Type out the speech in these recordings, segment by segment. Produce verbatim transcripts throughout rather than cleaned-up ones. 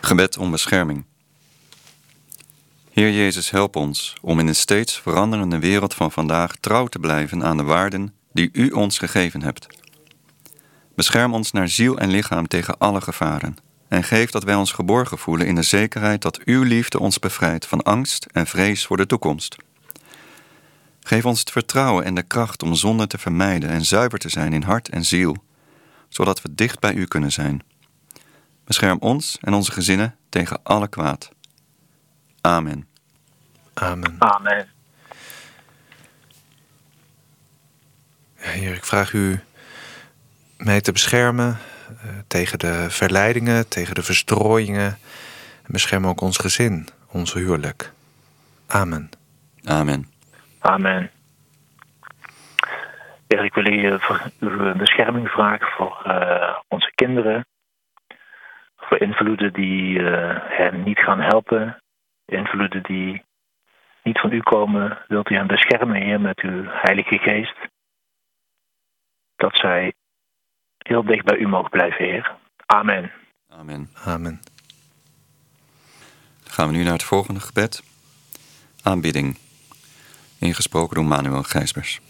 Gebed om bescherming. Heer Jezus, help ons om in een steeds veranderende wereld van vandaag trouw te blijven aan de waarden die U ons gegeven hebt. Bescherm ons naar ziel en lichaam tegen alle gevaren en geef dat wij ons geborgen voelen in de zekerheid dat Uw liefde ons bevrijdt van angst en vrees voor de toekomst. Geef ons het vertrouwen en de kracht om zonde te vermijden en zuiver te zijn in hart en ziel, zodat we dicht bij U kunnen zijn. Bescherm ons en onze gezinnen tegen alle kwaad. Amen. Amen. Amen. Ja, Heer, ik vraag U mij te beschermen uh, tegen de verleidingen, tegen de verstrooiingen. En bescherm ook ons gezin, ons huwelijk. Amen. Amen. Amen. Heer, ik wil u voor uw bescherming vragen voor uh, onze kinderen. Voor invloeden die uh, hen niet gaan helpen. Invloeden die niet van u komen. Wilt u hen beschermen, Heer, met uw Heilige Geest. Dat zij heel dicht bij u mogen blijven, Heer. Amen. Amen. Amen. Dan gaan we nu naar het volgende gebed. Aanbidding. Ingesproken door Manuel Gijsbers.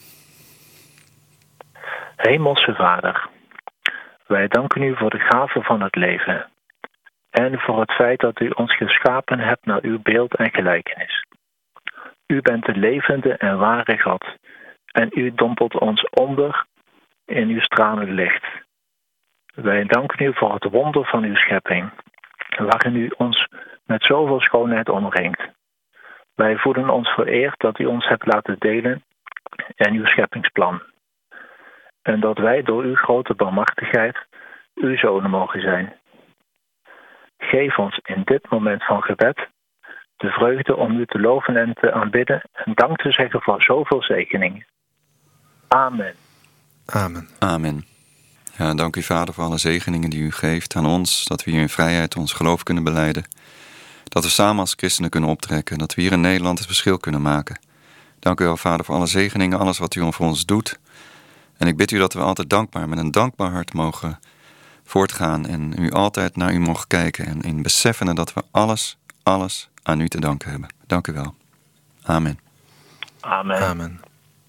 Hemelse Vader, wij danken u voor de gave van het leven. En voor het feit dat u ons geschapen hebt naar uw beeld en gelijkenis. U bent de levende en ware God. En u dompelt ons onder in uw stralend licht. Wij danken u voor het wonder van uw schepping, waarin u ons met zoveel schoonheid omringt. Wij voelen ons vereerd dat u ons hebt laten delen in uw scheppingsplan. En dat wij door uw grote barmhartigheid uw zonen mogen zijn. Geef ons in dit moment van gebed de vreugde om u te loven en te aanbidden en dank te zeggen voor zoveel zegeningen. Amen. Amen. Amen. Ja, dank u, Vader, voor alle zegeningen die u geeft aan ons, dat we hier in vrijheid ons geloof kunnen belijden. Dat we samen als christenen kunnen optrekken, dat we hier in Nederland het verschil kunnen maken. Dank u wel, Vader, voor alle zegeningen, alles wat u voor ons doet. En ik bid u dat we altijd dankbaar, met een dankbaar hart mogen voortgaan en u altijd naar u mogen kijken en in beseffen dat we alles, alles aan u te danken hebben. Dank u wel. Amen. Amen. Amen.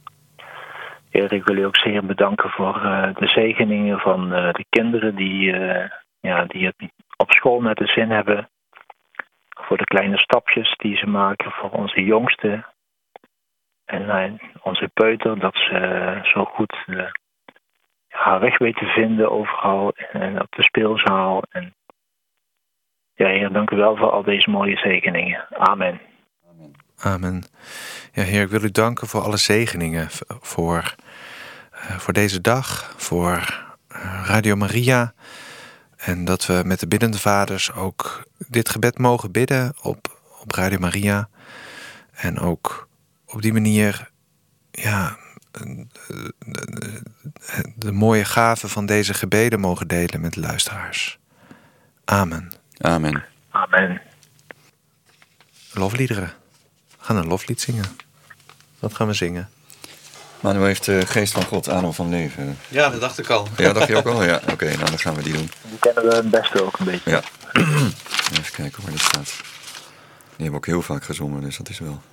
Heer, ik wil u ook zeer bedanken voor uh, de zegeningen van uh, de kinderen die, uh, ja, die het op school met de zin hebben. Voor de kleine stapjes die ze maken, voor onze jongsten. En uh, onze peuter, dat ze uh, zo goed uh, haar weg weet te vinden overal. En op de speelzaal. En ja, Heer, dank u wel voor al deze mooie zegeningen. Amen. Amen. Ja, Heer, ik wil u danken voor alle zegeningen. Voor, uh, voor deze dag, voor uh, Radio Maria. En dat we met de biddende vaders ook dit gebed mogen bidden op, op Radio Maria. En ook op die manier, ja, de, de, de mooie gave van deze gebeden mogen delen met de luisteraars. Amen. Amen. Amen. Lofliederen. We gaan een loflied zingen. Wat gaan we zingen? Manuel heeft de geest van God, adem van leven. Ja, dat dacht ik al. Ja, dacht je ook al? Ja, oké, okay, nou dan gaan we die doen. Die kennen we het beste ook een beetje. Ja. Even kijken waar dit staat. Die hebben we ook heel vaak gezongen, dus dat is wel...